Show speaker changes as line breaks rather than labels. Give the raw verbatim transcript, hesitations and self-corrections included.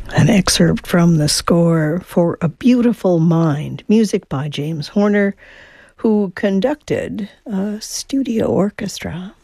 An excerpt from the score for A Beautiful Mind, music by James Horner, who conducted a studio orchestra.